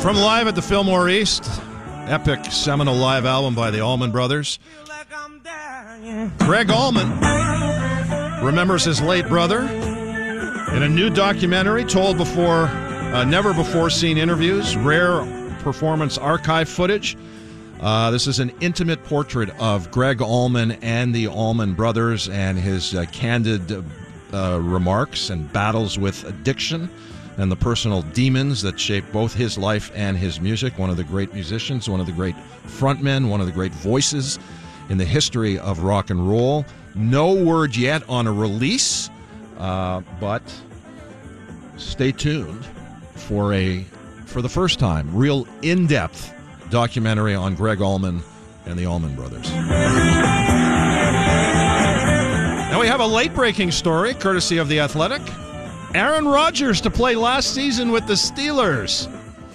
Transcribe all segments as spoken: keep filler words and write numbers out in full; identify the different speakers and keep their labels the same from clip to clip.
Speaker 1: From live at the Fillmore East, epic seminal live album by the Allman Brothers. Gregg Allman remembers his late brother in a new documentary told before, uh, never before seen interviews, rare performance archive footage. Uh, this is an intimate portrait of Gregg Allman and the Allman Brothers and his uh, candid uh, remarks and battles with addiction and the personal demons that shape both his life and his music. One of the great musicians, one of the great frontmen, one of the great voices in the history of rock and roll. No word yet on a release, uh, but stay tuned for a, for the first time, real in-depth documentary on Gregg Allman and the Allman Brothers. Now we have a late-breaking story, courtesy of The Athletic. Aaron Rodgers to play last season with the Steelers.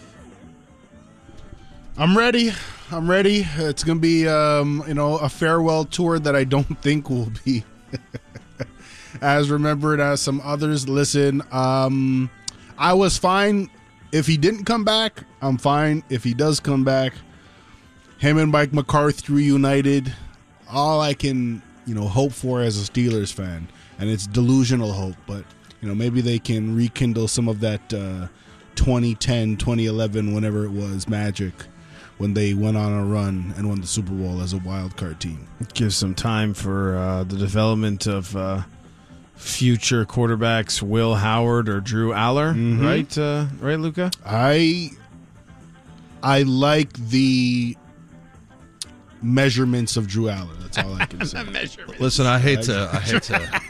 Speaker 2: I'm ready. I'm ready. It's going to be, um, you know, a farewell tour that I don't think will be as remembered as some others. Listen, um, I was fine if he didn't come back. I'm fine if he does come back. Him and Mike McCarthy reunited. All I can, you know, hope for as a Steelers fan, and it's delusional hope, but you know, maybe they can rekindle some of that uh, twenty ten, twenty eleven, whenever it was, magic when they went on a run and won the Super Bowl as a wild card team.
Speaker 3: Give some time for uh, the development of uh, future quarterbacks, Will Howard or Drew Aller, mm-hmm. right? Uh, right, Luca?
Speaker 2: I I like the measurements of Drew Aller. That's all I can say.
Speaker 1: Listen, I hate to. I hate to.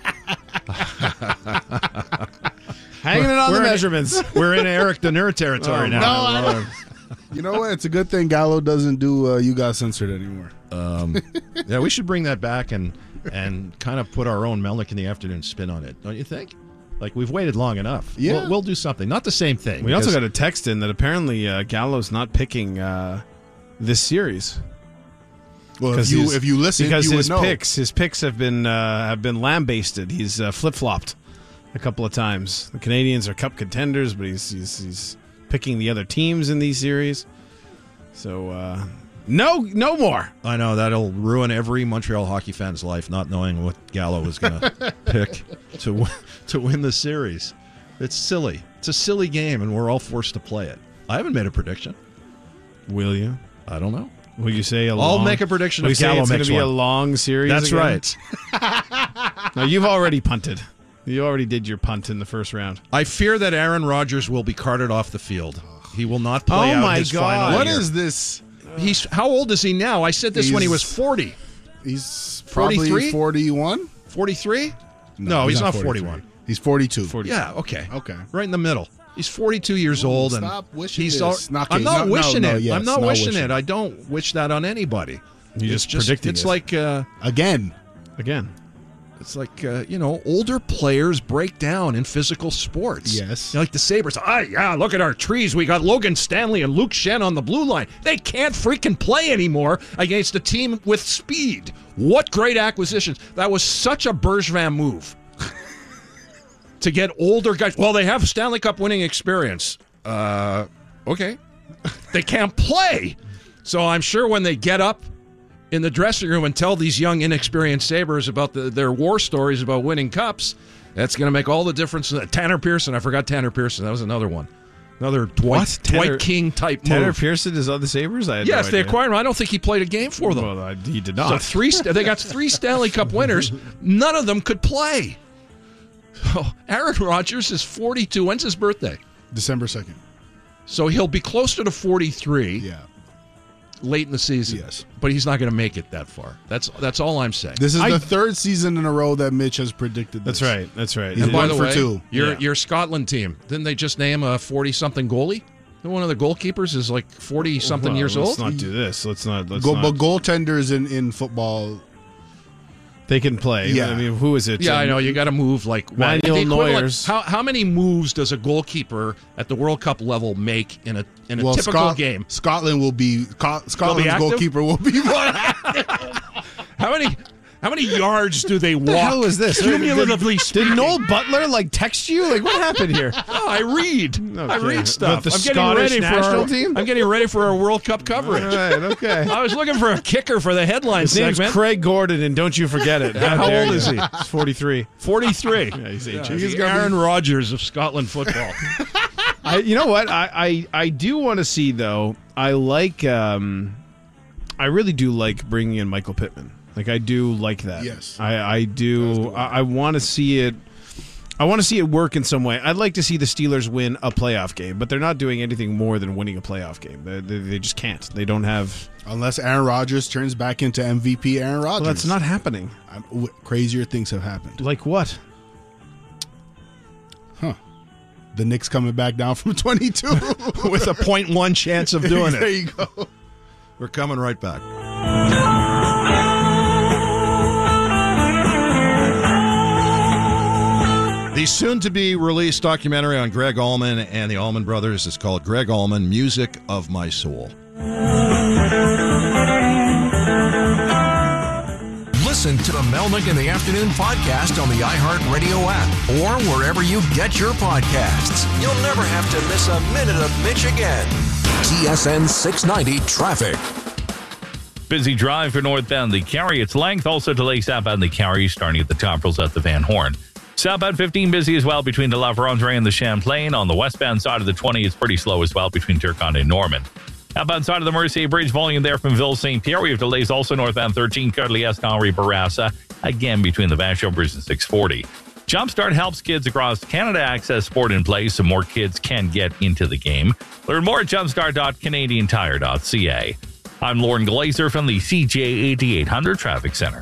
Speaker 3: Hanging it on
Speaker 1: we're
Speaker 3: the
Speaker 1: in,
Speaker 3: measurements.
Speaker 1: We're in Eric the Nerd territory
Speaker 3: oh,
Speaker 1: now.
Speaker 3: No, I
Speaker 2: you know what? It's a good thing Gallo doesn't do uh, You Got Censored anymore.
Speaker 1: Um, yeah, we should bring that back and and kind of put our own Melnick in the Afternoon spin on it, don't you think? Like, we've waited long enough.
Speaker 2: Yeah.
Speaker 1: We'll, we'll do something. Not the same thing.
Speaker 3: We also got a text in that apparently uh, Gallo's not picking uh, this series.
Speaker 2: Well, if you if you listen,
Speaker 3: because
Speaker 2: you
Speaker 3: his
Speaker 2: would know.
Speaker 3: picks his picks have been uh, have been lambasted. He's uh, flip flopped a couple of times. The Canadians are Cup contenders, but he's he's, he's picking the other teams in these series. So uh, no no more.
Speaker 1: I know that'll ruin every Montreal hockey fan's life, not knowing what Gallo was going to pick to win, to win the series. It's silly. It's a silly game, and we're all forced to play it. I haven't made a prediction.
Speaker 3: Will you?
Speaker 1: I don't know.
Speaker 3: Will you say a
Speaker 1: I'll
Speaker 3: long,
Speaker 1: make a prediction
Speaker 3: will
Speaker 1: if
Speaker 3: you
Speaker 1: Gallo
Speaker 3: say it's
Speaker 1: makes
Speaker 3: going to be
Speaker 1: one.
Speaker 3: a long series?
Speaker 1: That's
Speaker 3: again?
Speaker 1: right.
Speaker 3: No, you've already punted. You already did your punt in the first round.
Speaker 1: I fear that Aaron Rodgers will be carted off the field. He will not play
Speaker 3: oh
Speaker 1: out
Speaker 3: my
Speaker 1: his
Speaker 3: God.
Speaker 1: final
Speaker 2: What
Speaker 1: year.
Speaker 2: is this?
Speaker 1: He's how old is he now? I said this
Speaker 2: He's-
Speaker 1: when he was forty.
Speaker 2: He's probably
Speaker 1: forty-three?
Speaker 2: forty-one?
Speaker 1: forty-three? No, he's, not forty-one.
Speaker 2: He's forty-two.
Speaker 3: forty.
Speaker 1: Yeah, okay.
Speaker 2: Okay.
Speaker 1: Right in the middle. He's forty-two years
Speaker 2: Ooh,
Speaker 1: old.
Speaker 2: stop
Speaker 1: and
Speaker 2: wishing
Speaker 1: he's
Speaker 2: this.
Speaker 1: al-
Speaker 2: Not
Speaker 1: I'm
Speaker 2: kidding.
Speaker 1: not
Speaker 2: No, no,
Speaker 1: wishing
Speaker 2: no,
Speaker 1: it.
Speaker 2: yes,
Speaker 1: I'm not
Speaker 2: not
Speaker 1: wishing,
Speaker 2: wishing
Speaker 1: it.
Speaker 2: it.
Speaker 1: I don't wish that on anybody.
Speaker 3: You're
Speaker 1: It's
Speaker 3: just predicting
Speaker 1: It's
Speaker 3: it.
Speaker 1: like uh,
Speaker 2: Again.
Speaker 3: Again.
Speaker 1: it's like uh, you know, older players break down in physical sports.
Speaker 2: Yes.
Speaker 1: You know, like the Sabres. Ah, yeah, look at our trees. We got Logan Stanley and Luke Shen on the blue line. They can't freaking play anymore against a team with speed. What great acquisitions. That was such a Bergevin move. To get older guys. Well, they have Stanley Cup winning experience. Uh, okay. They can't play. So I'm sure when they get up in the dressing room and tell these young, inexperienced Sabres about the, their war stories about winning cups, that's going to make all the difference. Tanner Pearson. I forgot Tanner Pearson. That was another one. Another Dwight,
Speaker 3: What? Tanner-
Speaker 1: Dwight King type
Speaker 3: Tanner
Speaker 1: move.
Speaker 3: Pearson is on the Sabres? I had
Speaker 1: Yes,
Speaker 3: no
Speaker 1: they
Speaker 3: idea.
Speaker 1: acquired him. I don't think he played a game for them.
Speaker 3: Well, I, he did
Speaker 1: So
Speaker 3: not.
Speaker 1: three, they got three Stanley Cup winners. None of them could play. Oh, Aaron Rodgers is forty-two. When's his birthday?
Speaker 2: December second.
Speaker 1: So he'll be closer to forty-three
Speaker 2: Yeah.
Speaker 1: late in the season.
Speaker 2: Yes.
Speaker 1: But he's not going to make it that far. That's that's all I'm saying.
Speaker 2: This is
Speaker 3: I-
Speaker 2: the third season in a row that Mitch has predicted this.
Speaker 3: That's right. That's right.
Speaker 2: He's
Speaker 1: and by
Speaker 2: one
Speaker 1: the
Speaker 2: for
Speaker 1: way,
Speaker 2: two.
Speaker 1: Your
Speaker 3: Yeah.
Speaker 1: your Scotland team, didn't they just name a forty-something goalie? One of the goalkeepers is like forty-something
Speaker 3: Well,
Speaker 1: years
Speaker 3: let's
Speaker 1: old.
Speaker 3: not do this. Let's not. Let's
Speaker 2: Go,
Speaker 3: not.
Speaker 2: but goaltenders in, in football,
Speaker 3: They can play.
Speaker 2: Yeah.
Speaker 3: I mean, who is it?
Speaker 1: Yeah,
Speaker 3: Um,
Speaker 1: I know. You got to move like what?
Speaker 3: Manuel
Speaker 1: The equivalent-
Speaker 3: Neuers.
Speaker 1: How how many moves does a goalkeeper at the World Cup level make in a in a
Speaker 2: well,
Speaker 1: typical
Speaker 2: Scot-
Speaker 1: game?
Speaker 2: Scotland will be Scot- Scotland's
Speaker 1: active?
Speaker 2: goalkeeper will be one.
Speaker 1: How many
Speaker 4: How many yards do they walk?
Speaker 3: What the hell is this?
Speaker 4: Cumulatively
Speaker 3: Did,
Speaker 4: speaking.
Speaker 3: did Noel Butler like text you? Like what happened here?
Speaker 4: Oh, I read. I
Speaker 3: Okay.
Speaker 4: read stuff.
Speaker 3: But the
Speaker 4: I'm getting
Speaker 3: Scottish
Speaker 4: ready
Speaker 3: national
Speaker 4: for our,
Speaker 3: team?
Speaker 4: I'm getting ready for our World Cup coverage.
Speaker 3: All right, okay.
Speaker 4: I was looking for a kicker for the headline
Speaker 3: His name's
Speaker 4: segment.
Speaker 3: Craig Gordon, and don't you forget it.
Speaker 4: How
Speaker 3: dare
Speaker 4: old
Speaker 3: you.
Speaker 4: is he?
Speaker 3: He's forty-three.
Speaker 4: forty-three.
Speaker 3: Yeah, he's
Speaker 4: Yeah,
Speaker 3: ancient.
Speaker 4: he's the Aaron Rodgers of Scotland football.
Speaker 3: I, you know what? I, I, I do want to see, though. I like, um, I really do like bringing in Michael Pittman. Like, I do like that.
Speaker 2: Yes.
Speaker 3: I, I do. I, I want to see it. I want to see it work in some way. I'd like to see the Steelers win a playoff game, but they're not doing anything more than winning a playoff game. They, they, they just can't. They don't have.
Speaker 2: Unless Aaron Rodgers turns back into M V P Aaron Rodgers.
Speaker 3: Well, that's not happening.
Speaker 2: I'm, w- crazier things have happened.
Speaker 3: Like what?
Speaker 2: Huh. The Knicks coming back down from twenty-two.
Speaker 1: With a point one chance of doing
Speaker 2: There
Speaker 1: it.
Speaker 2: you go.
Speaker 1: We're coming right back. The soon-to-be-released documentary on Greg Allman and the Allman Brothers is called Greg Allman, Music of My Soul.
Speaker 5: Listen to the Melnick in the Afternoon podcast on the iHeartRadio app or wherever you get your podcasts. You'll never have to miss a minute of Mitch again. T S N six ninety Traffic.
Speaker 6: Busy drive for northbound the Cary. Its length also delays southbound the Cary, starting at the top rolls out the Van Horn. Southbound fifteen busy as well between the La Vérendrye and the Champlain. On the westbound side of the twenty, it's pretty slow as well between Turcotte and Norman. Outbound side of the Mercier Bridge, volume there from Ville Saint Pierre. We have delays also northbound thirteen, Courtly-Esque Henri Bourassa, again between the Vachon Bridge and six forty. Jumpstart helps kids across Canada access sport in place so more kids can get into the game. Learn more at jumpstart dot canadian tire dot c a. I'm Lauren Glazer from the C J eighty-eight hundred Traffic Center.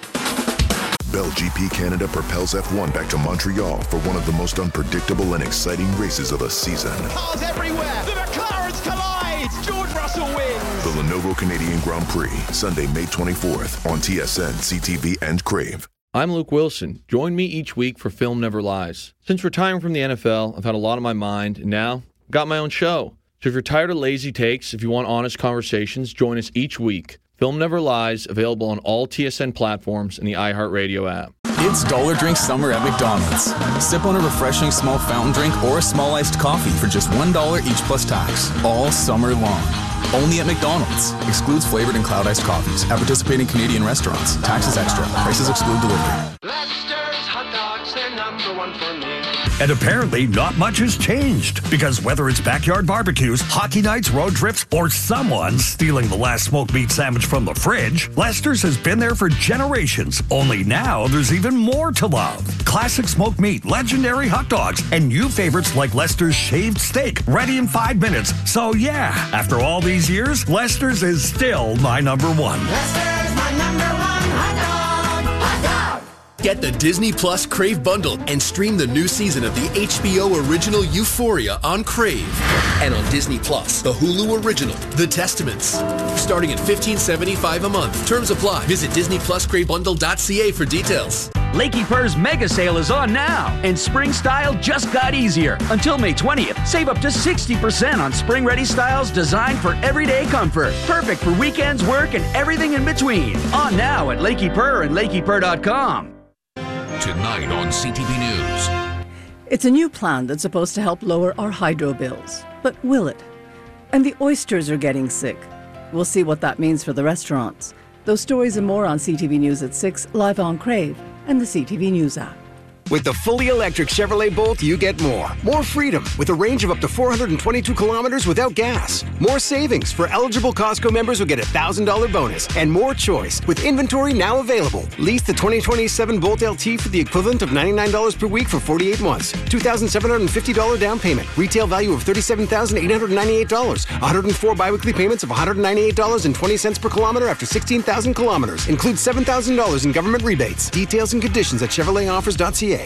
Speaker 7: Bell G P Canada propels F one back to Montreal for one of the most unpredictable and exciting races of the season.
Speaker 8: Cars everywhere. The McLarens collide. George Russell wins.
Speaker 7: The Lenovo Canadian Grand Prix, Sunday, May twenty-fourth on T S N, C T V, and Crave.
Speaker 9: I'm Luke Wilson. Join me each week for Film Never Lies. Since retiring from the N F L, I've had a lot on my mind, and now I've got my own show. So if you're tired of lazy takes, if you want honest conversations, join us each week. Film Never Lies, available on all T S N platforms and the iHeartRadio app.
Speaker 10: It's Dollar Drink Summer at McDonald's. Sip on a refreshing small fountain drink or a small iced coffee for just one dollar each plus tax, all summer long. Only at McDonald's. Excludes flavored and cloud iced coffees at participating Canadian restaurants. Taxes extra. Prices exclude delivery.
Speaker 8: Lester's hot dogs, they're number one for me.
Speaker 11: And apparently not much has changed, because whether it's backyard barbecues, hockey nights, road trips, or someone stealing the last smoked meat sandwich from the fridge, Lester's has been there for generations. Only now there's even more to love. Classic smoked meat, legendary hot dogs, and new favorites like Lester's shaved steak, ready in five minutes. So yeah, after all these years, Lester's is still my number one.
Speaker 8: Lester's my number one hot dog. Hot dog.
Speaker 12: Get the Disney Plus Crave bundle and stream the new season of the H B O original Euphoria on Crave. And on Disney Plus, the Hulu original, The Testaments. Starting at fifteen seventy-five a month. Terms apply. Visit disney plus crave bundle dot c a for details.
Speaker 13: Lakey Purr's mega sale is on now, and spring style just got easier. Until May twentieth, save up to sixty percent on spring-ready styles designed for everyday comfort. Perfect for weekends, work, and everything in between. On now at Lakey Purr and lakey purr dot com.
Speaker 5: Tonight on C T V News.
Speaker 14: It's a new plan that's supposed to help lower our hydro bills. But will it? And the oysters are getting sick. We'll see what that means for the restaurants. Those stories and more on C T V News at six, live on Crave and the C T V News app.
Speaker 15: With the fully electric Chevrolet Bolt, you get more. More freedom with a range of up to four hundred twenty-two kilometers without gas. More savings. For eligible Costco members who get a one thousand dollars bonus. And more choice with inventory now available. Lease the twenty twenty-seven Bolt L T for the equivalent of ninety-nine dollars per week for forty-eight months. two thousand seven hundred fifty dollars down payment. Retail value of thirty-seven thousand eight hundred ninety-eight dollars. one hundred four biweekly payments of one hundred ninety-eight dollars and twenty cents per kilometer after sixteen thousand kilometers. Includes seven thousand dollars in government rebates. Details and conditions at chevrolet offers dot c a.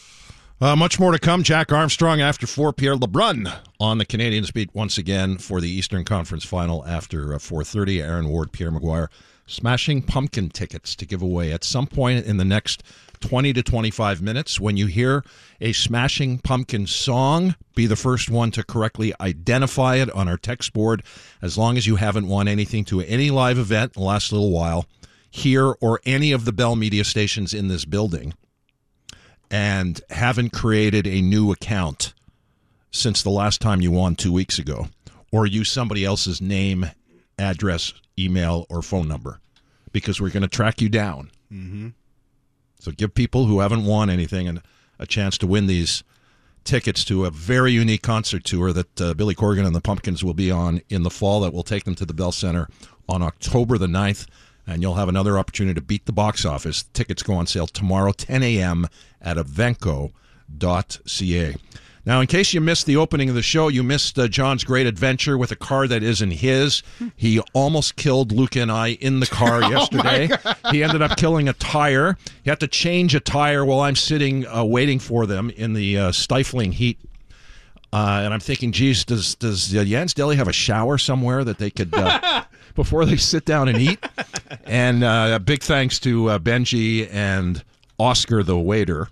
Speaker 1: Uh, much more to come. Jack Armstrong after four. Pierre LeBrun on the Canadiens beat once again for the Eastern Conference Final after uh, four thirty. Aaron Ward, Pierre Maguire, Smashing Pumpkin tickets to give away at some point in the next twenty to twenty-five minutes. When you hear a Smashing Pumpkin song, be the first one to correctly identify it on our text board. As long as you haven't won anything to any live event in the last little while, here or any of the Bell media stations in this building and haven't created a new account since the last time you won two weeks ago, or use somebody else's name, address, email, or phone number, because we're going to track you down.
Speaker 2: Mm-hmm.
Speaker 1: So give people who haven't won anything an, a chance to win these tickets to a very unique concert tour that uh, Billy Corgan and the Pumpkins will be on in the fall that will take them to the Bell Center on October the ninth, and you'll have another opportunity to beat the box office. Tickets go on sale tomorrow, ten a.m. at evenco dot c a. Now, in case you missed the opening of the show, you missed uh, John's great adventure with a car that isn't his. He almost killed Luca and I in the car yesterday. He ended up killing a tire. He had to change a tire while I'm sitting uh, waiting for them in the uh, stifling heat. Uh, and I'm thinking, geez, does does uh, Jan's Deli have a shower somewhere that they could, uh, before they sit down and eat? And uh, a big thanks to uh, Benji and Oscar the waiter.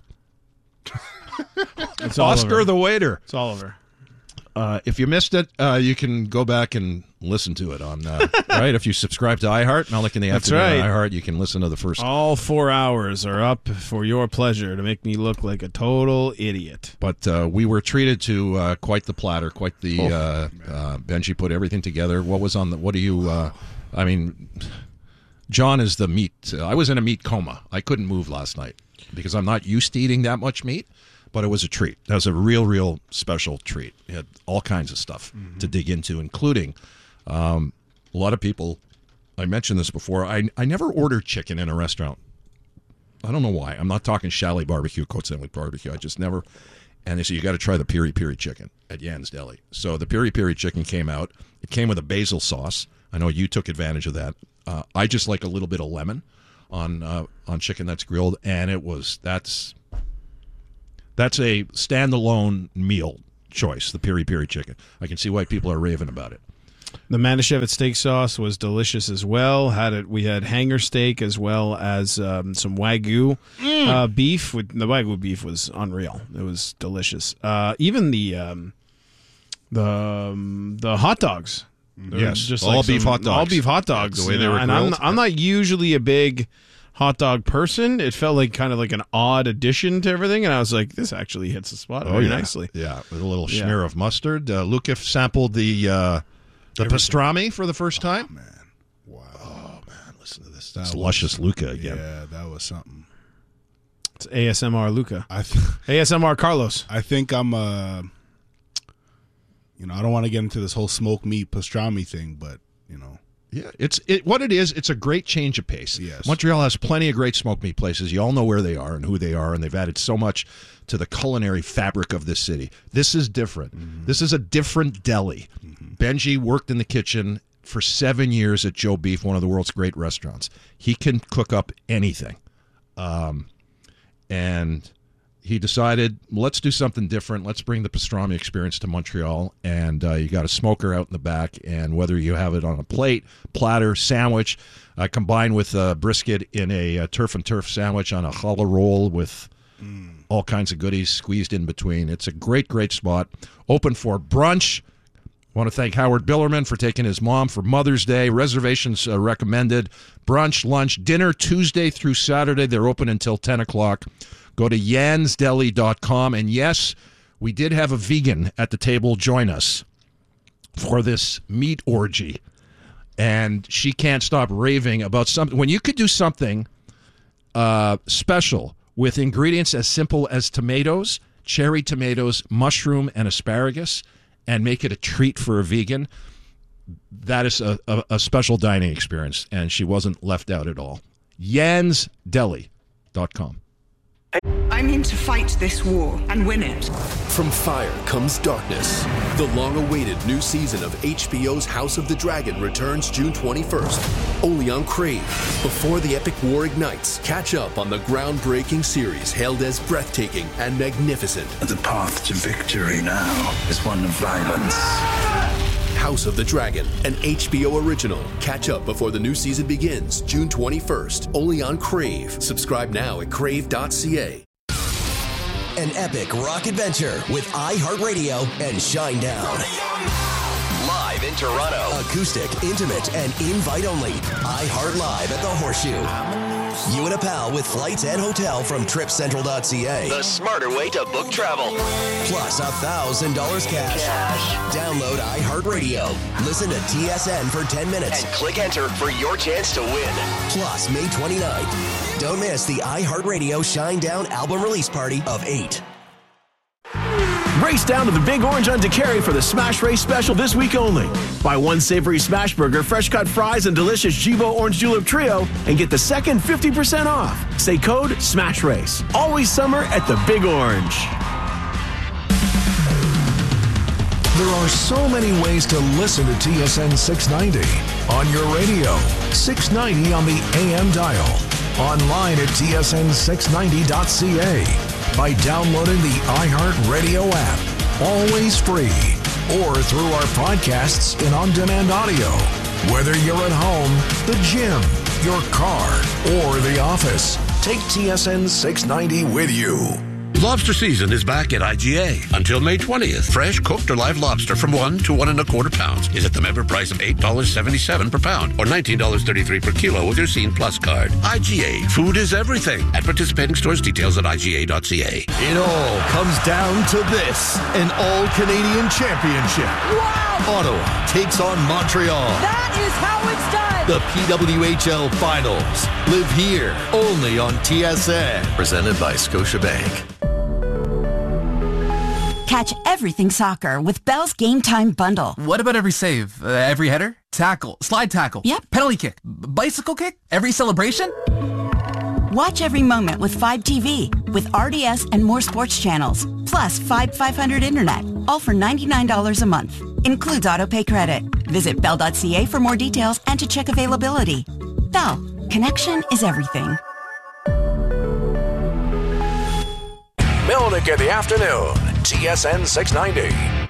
Speaker 3: It's all
Speaker 1: Oscar
Speaker 3: over.
Speaker 1: the waiter.
Speaker 3: It's all over.
Speaker 1: Uh, if you missed it, uh, you can go back and listen to it on, uh, right? If you subscribe to iHeart, Melnick in the
Speaker 3: That's
Speaker 1: Afternoon
Speaker 3: right.
Speaker 1: on iHeart, you can listen to the first.
Speaker 3: All four hours are up for your pleasure to make me look like a total idiot.
Speaker 1: But uh, we were treated to uh, quite the platter, quite the.
Speaker 3: Oh,
Speaker 1: uh, uh, Benji put everything together. What was on the? What do you? Uh, I mean, John is the meat. Uh, I was in a meat coma. I couldn't move last night because I'm not used to eating that much meat. But it was a treat. That was a real, real special treat. It had all kinds of stuff mm-hmm. to dig into, including um, a lot of people. I mentioned this before. I I never ordered chicken in a restaurant. I don't know why. I'm not talking Chalet Barbecue, Cote Saint Luc Barbecue. I just never. And they said, you got to try the Piri Piri chicken at Jan's Deli. So the Piri Piri chicken came out. It came with a basil sauce. I know you took advantage of that. Uh, I just like a little bit of lemon on uh, on chicken that's grilled, and it was that's. That's a standalone meal choice, the Piri Piri chicken. I can see why people are raving about it.
Speaker 3: The Manischewitz steak sauce was delicious as well. Had it, we had hanger steak as well as um, some Wagyu
Speaker 1: Mm.
Speaker 3: uh, beef. With, the Wagyu beef was unreal. It was delicious. Uh, even the um, the um, the hot dogs. They were
Speaker 1: Yes,
Speaker 3: just
Speaker 1: all
Speaker 3: like
Speaker 1: beef
Speaker 3: some-
Speaker 1: hot dogs.
Speaker 3: All beef hot dogs.
Speaker 1: The way
Speaker 3: you
Speaker 1: they
Speaker 3: know,
Speaker 1: were
Speaker 3: and I'm,
Speaker 1: grilled.
Speaker 3: I'm not usually a big hot dog person. It felt like kind of like an odd addition to everything, and I was like, this actually hits the spot very
Speaker 1: yeah.
Speaker 3: nicely.
Speaker 1: Yeah, with a little
Speaker 3: Yeah.
Speaker 1: smear of mustard. Uh, Luca sampled the uh, the pastrami for the first time.
Speaker 2: Oh, man. Wow.
Speaker 1: Oh, man, listen to this.
Speaker 2: That
Speaker 1: It's
Speaker 2: was-
Speaker 1: luscious Luca again.
Speaker 2: Yeah, that was something.
Speaker 3: It's A S M R Luca.
Speaker 2: I th-
Speaker 3: A S M R Carlos.
Speaker 2: I think I'm uh you know, I don't want to get into this whole smoked meat pastrami thing, but you know.
Speaker 1: Yeah, it's it. What it is, it's a great change of pace.
Speaker 2: Yes.
Speaker 1: Montreal has plenty of great smoked meat places. You all know where they are and who they are, and they've added so much to the culinary fabric of this city. This is different. Mm-hmm. This is a different deli. Mm-hmm. Benji worked in the kitchen for seven years at Joe Beef, one of the world's great restaurants. He can cook up anything, um, and he decided, let's do something different. Let's bring the pastrami experience to Montreal. And uh, you got a smoker out in the back, and whether you have it on a plate, platter, sandwich, uh, combined with uh, brisket in a, uh turf and turf sandwich on a challah roll with mm. all kinds of goodies squeezed in between. It's a great, great spot. Open for brunch. I want to thank Howard Billerman for taking his mom for Mother's Day. Reservations uh, recommended. Brunch, lunch, dinner, Tuesday through Saturday. They're open until ten o'clock. Go to jans deli dot com. And yes, we did have a vegan at the table join us for this meat orgy. And she can't stop raving about something. When you could do something uh, special with ingredients as simple as tomatoes, cherry tomatoes, mushroom, and asparagus, and make it a treat for a vegan, that is a, a, a special dining experience. And she wasn't left out at all. jans deli dot com.
Speaker 16: I mean to fight this war and win it.
Speaker 12: From fire comes darkness. The long-awaited new season of H B O's House of the Dragon returns June twenty-first, only on Crave. Before the epic war ignites, catch up on the groundbreaking series hailed as breathtaking and magnificent.
Speaker 17: The path to victory now is one of violence.
Speaker 12: House of the Dragon, an H B O original. Catch up before the new season begins, June twenty-first, only on Crave. Subscribe now at crave dot c a.
Speaker 18: An epic rock adventure with iHeartRadio and Shinedown. Live
Speaker 19: Live in Toronto. Acoustic, intimate, and invite only. iHeart Live at the Horseshoe. You and a pal with flights and hotel from trip central dot c a. The smarter way to book travel. Plus one thousand dollars cash. cash. Download iHeartRadio. Listen to T S N for ten minutes. And click enter for your chance to win. Plus, May twenty-ninth. Don't miss the iHeartRadio Shine Down album release party of eight.
Speaker 20: Race down to the Big Orange on DeCary for the Smash Race special this week only. Buy one savory smash burger, fresh cut fries, and delicious Jibo Orange Julep Trio, and get the second fifty percent off. Say code SMASH RACE. Always summer at the Big Orange.
Speaker 5: There are so many ways to listen to T S N six ninety. On your radio, six ninety on the A M dial. Online at T S N six ninety dot c a. By downloading the iHeartRadio app, always free, or through our podcasts in on-demand audio. Whether you're at home, the gym, your car, or the office, take T S N six ninety with you.
Speaker 21: Lobster season is back at I G A until May twentieth. Fresh, cooked, or live lobster from one to one and a quarter pounds is at the member price of eight dollars and seventy-seven cents per pound or nineteen dollars and thirty-three cents per kilo with your Scene Plus card. I G A, food is everything. At participating stores, details at I G A dot C A.
Speaker 22: It all comes down to this: an all-Canadian championship. Wow! Ottawa takes on Montreal.
Speaker 23: That is how it's done.
Speaker 22: The P W H L Finals. Live here, only on T S N. Presented by Scotiabank.
Speaker 24: Catch everything soccer with Bell's Game Time Bundle.
Speaker 25: What about every save? Uh, every header? Tackle? Slide tackle?
Speaker 24: Yep.
Speaker 25: Penalty kick? B- bicycle kick? Every celebration?
Speaker 24: Watch every moment with five T V, with R D S and more sports channels, plus five five hundred internet, all for ninety-nine dollars a month. Includes autopay credit. Visit bell dot c a for more details and to check availability. Bell. Connection is everything.
Speaker 5: Melnick in the afternoon. T S N six ninety.